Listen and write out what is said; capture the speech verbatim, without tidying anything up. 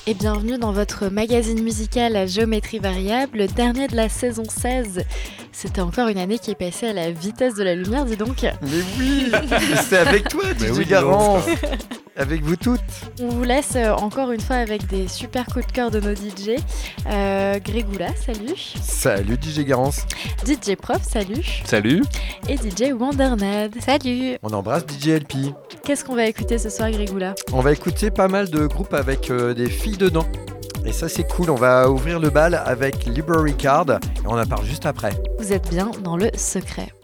et bienvenue dans votre magazine musical à géométrie variable, le dernier de la saison seize. C'était encore une année qui est passée à la vitesse de la lumière, dis donc. Mais oui, c'est avec toi, D J oui, Garance, avec vous toutes. On vous laisse encore une fois avec des super coups de cœur de nos D J. Euh, Grégoula, salut. Salut D J Garance. D J Prof, salut. Salut. Et D J Wondernad, salut. On embrasse D J L P. Qu'est-ce qu'on va écouter ce soir, Grégoula ? On va écouter pas mal de groupes avec euh, des filles dedans. Et ça c'est cool, on va ouvrir le bal avec Library Card et on en parle juste après. Vous êtes bien dans le secret.